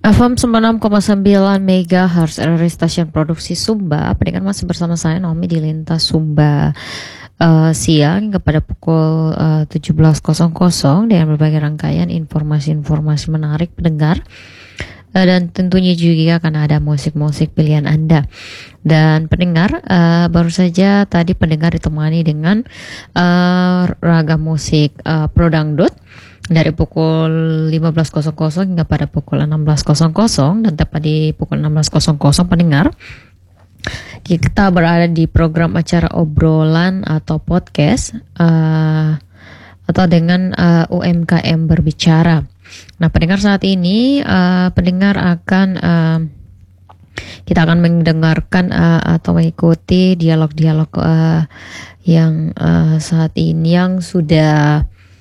FM 96,9 MHz RRI Stasiun Produksi Sumba. Pendengar masih bersama saya Naomi di Lintas Sumba siang kepada pukul 17.00 dengan berbagai rangkaian informasi-informasi menarik pendengar. Dan tentunya juga akan ada musik-musik pilihan Anda. Dan pendengar, baru saja tadi pendengar ditemani dengan ragam musik Pro Dangdut dari pukul 15.00 hingga pada pukul 16.00, dan tepat di pukul 16.00 pendengar kita berada di program acara obrolan atau podcast atau dengan UMKM berbicara. Nah, pendengar, saat ini pendengar akan kita akan mendengarkan atau mengikuti dialog-dialog yang saat ini yang sudah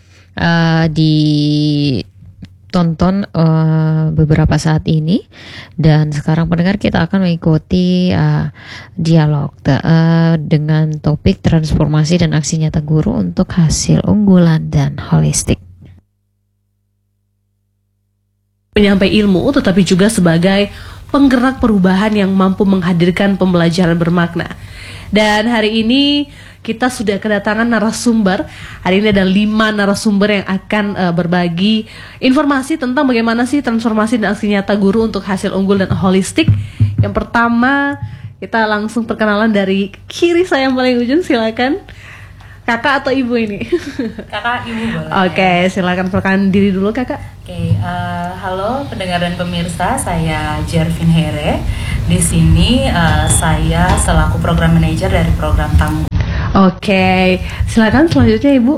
ditonton beberapa saat ini, dan sekarang pendengar kita akan mengikuti dialog dengan topik transformasi dan aksi nyata guru untuk hasil unggulan dan holistik. Penyampai ilmu tetapi juga sebagai penggerak perubahan yang mampu menghadirkan pembelajaran bermakna. Dan hari ini kita sudah kedatangan narasumber. Hari ini ada 5 narasumber yang akan berbagi informasi tentang bagaimana sih transformasi dan aksi nyata guru untuk hasil unggul dan holistik. Yang pertama, kita langsung perkenalan dari kiri saya yang paling ujung, silakan. Kakak atau ibu ini? Kakak, ibu boleh. Oke, silakan perkenalkan diri dulu, Kakak. Oke, halo pendengar dan pemirsa, saya Jervin Here. Di sini saya selaku program manager dari program Tangguh. Oke, silakan selanjutnya Ibu.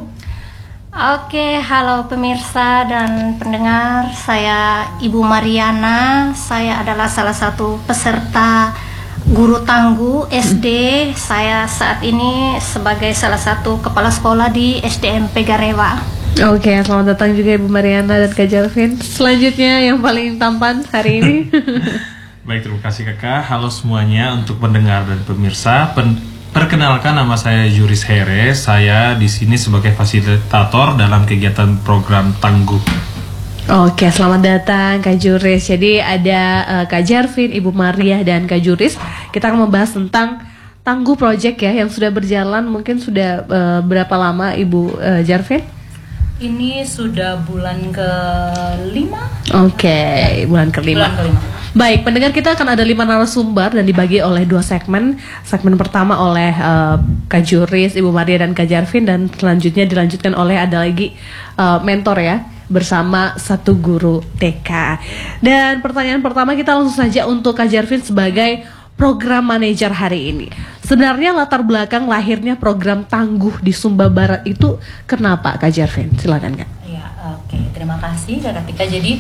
Oke, halo pemirsa dan pendengar, saya Ibu Mariana. Saya adalah salah satu peserta guru tangguh SD. Saya saat ini sebagai salah satu kepala sekolah di SDMP Garewa. Oke, selamat datang juga Ibu Mariana dan Kak Jarvin. Selanjutnya yang paling tampan hari ini. Baik, terima kasih Kakak. Halo semuanya untuk pendengar dan pemirsa. Perkenalkan, nama saya Juris Here. Saya di sini sebagai fasilitator dalam kegiatan program Tangguh. Oke, selamat datang Kak Juris. Jadi ada Kak Jarvin, Ibu Maria, dan Kak Juris. Kita akan membahas tentang Tangguh Project ya, yang sudah berjalan. Mungkin sudah berapa lama Ibu Jarvin? Ini sudah bulan ke-5. Oke, bulan ke-5. Baik, pendengar, kita akan ada 5 narasumber dan dibagi oleh 2 segmen. Segmen pertama oleh Kak Juris, Ibu Maria, dan Kak Jarvin, dan selanjutnya dilanjutkan oleh ada lagi mentor ya, bersama satu guru TK. Dan pertanyaan pertama kita langsung saja untuk Kak Jarvin sebagai program manajer hari ini. Sebenarnya latar belakang lahirnya program Tangguh di Sumba Barat itu kenapa, Kak Jarvin? Silakan Kak. Ya, oke, terima kasih Kak Tika. Jadi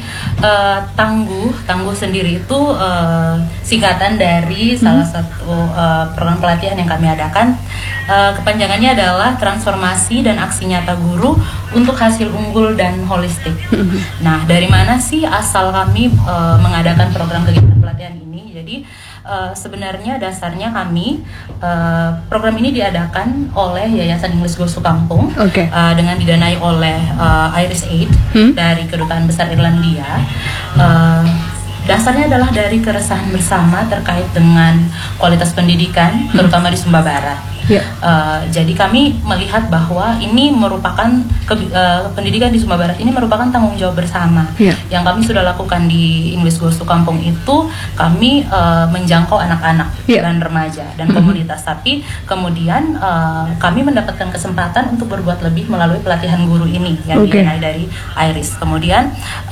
Tangguh sendiri itu singkatan dari salah satu program pelatihan yang kami adakan. Kepanjangannya adalah transformasi dan aksi nyata guru untuk hasil unggul dan holistik. Nah, dari mana sih asal kami mengadakan program kegiatan pelatihan ini? Jadi sebenarnya dasarnya kami program ini diadakan oleh Yayasan English Goes to Kampung, dengan didanai oleh Iris Aid dari Kedutaan Besar Irlandia. Dasarnya adalah dari keresahan bersama terkait dengan kualitas pendidikan, terutama di Sumba Barat. Jadi kami melihat bahwa ini merupakan pendidikan di Sumba Barat ini merupakan tanggung jawab bersama. Yang kami sudah lakukan di English Goes to Kampung itu, kami menjangkau anak-anak dan remaja dan komunitas. Tapi kemudian kami mendapatkan kesempatan untuk berbuat lebih melalui pelatihan guru ini yang didanai dari Iris. Kemudian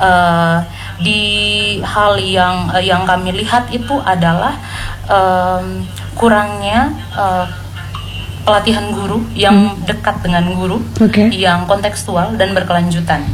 di hal yang kami lihat itu adalah kurangnya pelatihan guru yang dekat dengan guru, yang kontekstual dan berkelanjutan.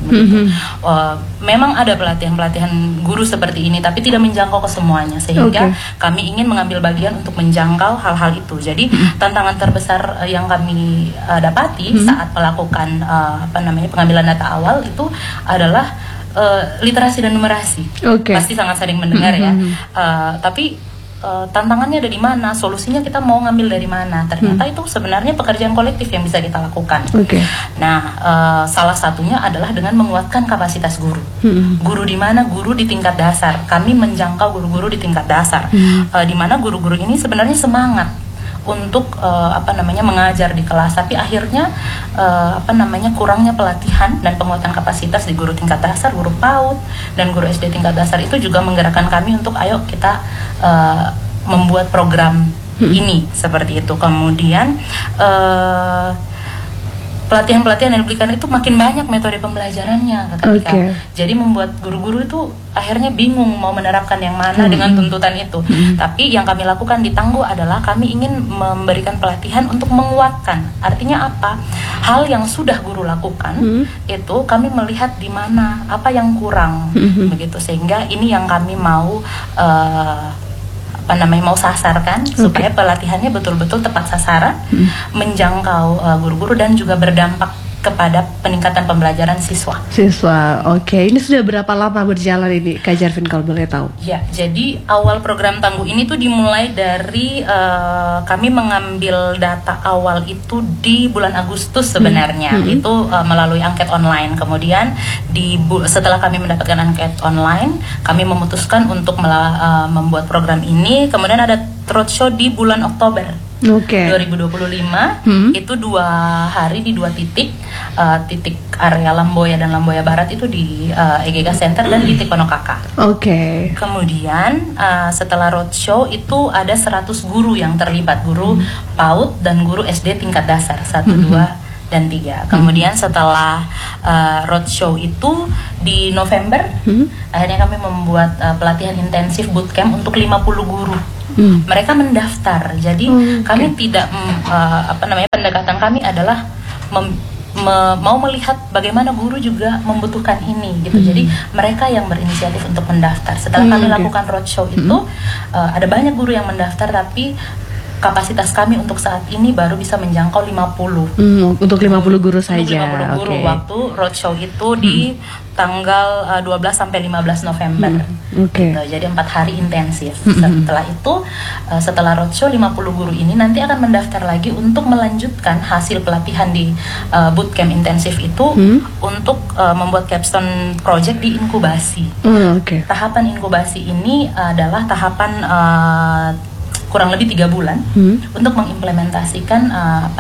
Memang ada pelatihan-pelatihan guru seperti ini, tapi tidak menjangkau ke semuanya, sehingga kami ingin mengambil bagian untuk menjangkau hal-hal itu. Jadi tantangan terbesar yang kami dapati saat melakukan pengambilan data awal itu adalah literasi dan numerasi. Pasti sangat sering mendengar ya. Tapi tantangannya ada di mana, solusinya kita mau ngambil dari mana. Ternyata itu sebenarnya pekerjaan kolektif yang bisa kita lakukan. Nah, salah satunya adalah dengan menguatkan kapasitas guru. Guru di mana? Guru di tingkat dasar. Kami menjangkau guru-guru di tingkat dasar, di mana guru-guru ini sebenarnya semangat untuk mengajar di kelas, tapi akhirnya kurangnya pelatihan dan penguatan kapasitas di guru tingkat dasar, guru PAUD dan guru SD tingkat dasar itu juga menggerakkan kami untuk ayo kita membuat program ini seperti itu. Kemudian pelatihan-pelatihan yang diberikan itu makin banyak metode pembelajarannya ketika. Jadi membuat guru-guru itu akhirnya bingung mau menerapkan yang mana dengan tuntutan itu. Tapi yang kami lakukan di Tangguh adalah kami ingin memberikan pelatihan untuk menguatkan. Artinya apa? Hal yang sudah guru lakukan itu kami melihat di mana, apa yang kurang begitu, sehingga ini yang kami mau mau sasarkan supaya pelatihannya betul-betul tepat sasaran, menjangkau guru-guru dan juga berdampak kepada peningkatan pembelajaran siswa. Ini sudah berapa lama berjalan ini, Kak Jarvin kalau boleh tahu? Ya, jadi awal program Tangguh ini tuh dimulai dari kami mengambil data awal itu di bulan Agustus sebenarnya. Itu melalui angket online. Kemudian setelah kami mendapatkan angket online, kami memutuskan untuk membuat program ini. Kemudian ada roadshow di bulan Oktober 2025. Itu 2 hari di 2 titik, titik area Lamboya dan Lamboya Barat itu di EGK Center dan di Tikonokaka. Kemudian setelah roadshow itu ada 100 guru yang terlibat, guru PAUD dan guru SD tingkat dasar 1, 2, dan 3. Kemudian setelah roadshow itu di November, akhirnya kami membuat pelatihan intensif bootcamp untuk 50 guru. Mereka mendaftar. Jadi kami tidak pendekatan kami adalah mau melihat bagaimana guru juga membutuhkan ini gitu. Jadi mereka yang berinisiatif untuk mendaftar. Setelah kami lakukan roadshow itu ada banyak guru yang mendaftar, tapi kapasitas kami untuk saat ini baru bisa menjangkau 50. Untuk 50 guru saja. 50 guru waktu roadshow itu di tanggal 12 sampai 15 November. Gitu. Jadi 4 hari intensif. Setelah itu, setelah roadshow 50 guru ini nanti akan mendaftar lagi untuk melanjutkan hasil pelatihan di bootcamp intensif itu untuk membuat capstone project di inkubasi. Tahapan inkubasi ini adalah tahapan kurang lebih 3 bulan untuk mengimplementasikan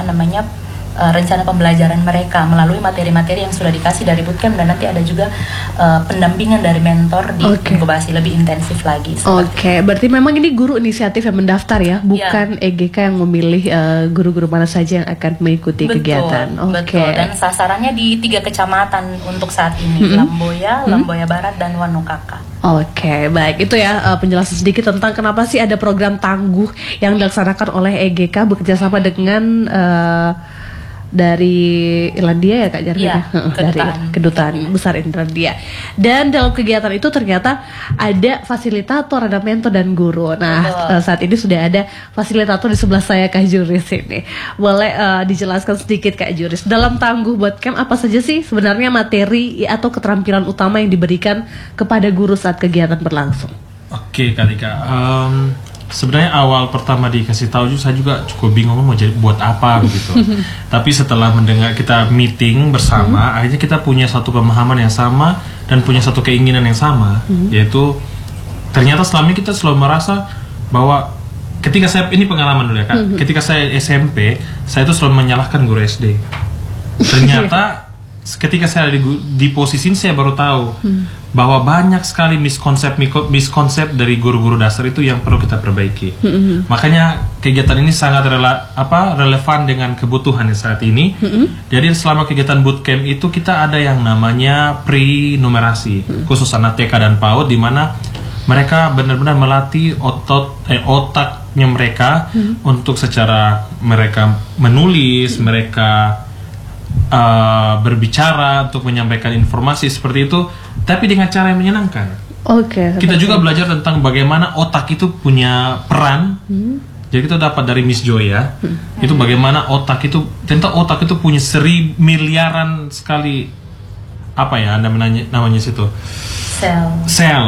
rencana pembelajaran mereka melalui materi-materi yang sudah dikasih dari bootcamp, dan nanti ada juga pendampingan dari mentor di inkubasi lebih intensif lagi. Berarti memang ini guru inisiatif yang mendaftar ya, bukan EGK yang memilih guru-guru mana saja yang akan mengikuti kegiatan. Betul. Dan sasarannya di 3 kecamatan untuk saat ini, Lamboya, Lamboya Barat, dan Wanukaka. Baik, itu ya penjelasan sedikit tentang kenapa sih ada program Tangguh yang dilaksanakan oleh EGK bekerjasama dengan dari Irlandia ya Kak Jarvin, dari Kedutaan Besar Irlandia. Dan dalam kegiatan itu ternyata ada fasilitator, ada mentor dan guru. Nah, saat ini sudah ada fasilitator di sebelah saya, Kak Juris ini. Boleh dijelaskan sedikit Kak Juris, dalam Tangguh Bootcamp apa saja sih sebenarnya materi atau keterampilan utama yang diberikan kepada guru saat kegiatan berlangsung? Kak Dika, sebenarnya awal pertama dikasih tahu saya juga cukup bingung mau jadi buat apa begitu. Tapi setelah mendengar kita meeting bersama, akhirnya kita punya satu pemahaman yang sama dan punya satu keinginan yang sama, yaitu ternyata selama ini kita selalu merasa bahwa ketika saya, ini pengalaman dulu ya Kak, ketika saya SMP, saya itu selalu menyalahkan guru SD. Ternyata ketika saya di posisi ini saya baru tahu bahwa banyak sekali miskonsep dari guru-guru dasar itu yang perlu kita perbaiki. Makanya kegiatan ini sangat relevan dengan kebutuhan saat ini. Jadi selama kegiatan bootcamp itu kita ada yang namanya pre-numerasi, khusus anak TK dan PAUD, di mana mereka benar-benar melatih otaknya mereka untuk secara mereka menulis, mereka berbicara, untuk menyampaikan informasi seperti itu, tapi dengan cara yang menyenangkan. Kita juga belajar tentang bagaimana otak itu punya peran. Jadi kita dapat dari Miss Joya, itu bagaimana otak itu, ternyata otak itu punya 1 miliaran sekali namanya situ, sel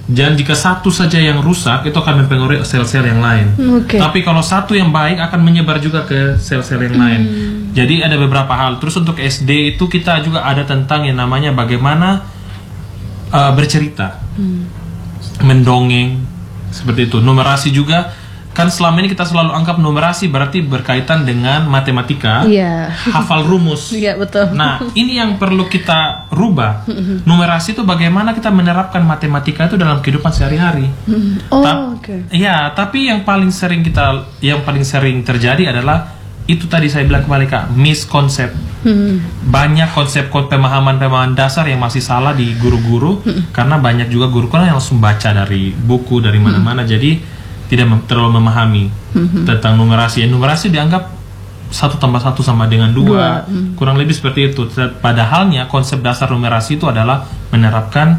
Dan jika satu saja yang rusak, itu akan mempengaruhi sel-sel yang lain. Oke. Tapi kalau satu yang baik akan menyebar juga ke sel-sel yang lain. Jadi ada beberapa hal. Terus untuk SD itu kita juga ada tentang yang namanya bagaimana bercerita, mendongeng, seperti itu. Numerasi juga, kan selama ini kita selalu anggap numerasi berarti berkaitan dengan matematika, Iya. hafal rumus. Iya, betul. Nah, ini yang perlu kita rubah. Numerasi itu bagaimana kita menerapkan matematika itu dalam kehidupan sehari-hari. Oh, oke. Ya, tapi yang paling sering terjadi adalah itu tadi saya bilang kembali Kak, miskonsep. Banyak konsep pemahaman dasar yang masih salah di guru-guru karena banyak juga guru kan yang langsung baca dari buku dari mana-mana, jadi tidak terlalu memahami tentang numerasi. Numerasi dianggap 1 tambah 1 sama dengan 2, kurang lebih seperti itu. Padahalnya konsep dasar numerasi itu adalah menerapkan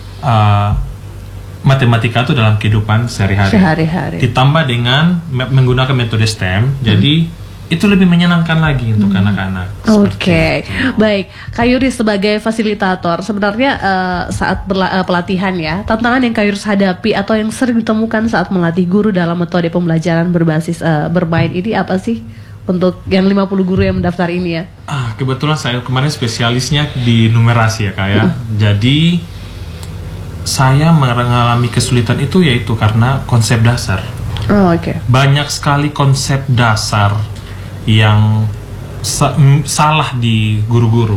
matematika itu dalam kehidupan sehari-hari. Ditambah dengan menggunakan metode STEM, jadi itu lebih menyenangkan lagi untuk anak-anak. Oke, baik. Kak Yuris sebagai fasilitator, sebenarnya saat pelatihan ya, tantangan yang Kak Yuris hadapi atau yang sering ditemukan saat melatih guru dalam metode pembelajaran berbasis bermain ini apa sih? Untuk yang 50 guru yang mendaftar ini ya. Kebetulan saya kemarin spesialisnya di numerasi ya Kak ya. Jadi saya mengalami kesulitan itu yaitu karena konsep dasar. Oh, oke. Banyak sekali konsep dasar yang salah di guru-guru.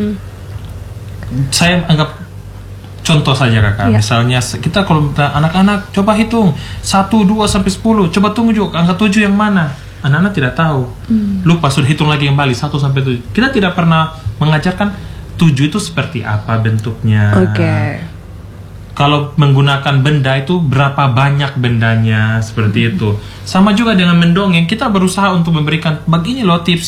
Saya anggap contoh saja Kakak. Misalnya kita kalau anak-anak coba hitung 1, 2 sampai 10, coba tunggu angka 7 yang mana? Anak-anak tidak tahu. Lupa sudah hitung lagi kembali 1 sampai 7. Kita tidak pernah mengajarkan 7 itu seperti apa bentuknya. Oke. Kalau menggunakan benda itu berapa banyak bendanya, seperti itu. Sama juga dengan mendongeng, kita berusaha untuk memberikan begini loh tips